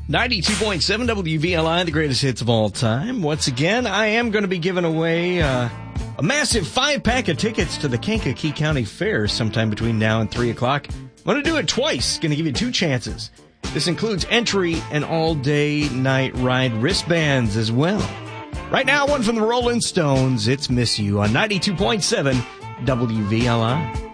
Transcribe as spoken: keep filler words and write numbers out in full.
ninety-two point seven W V L I, the greatest hits of all time. Once again, I am going to be giving away uh, a massive five-pack of tickets to the Kankakee County Fair sometime between now and three o'clock. I'm going to do it twice. Going to give you two chances. This includes entry and all-day night ride wristbands as well. Right now, one from the Rolling Stones. It's Miss You on ninety-two point seven W V L I.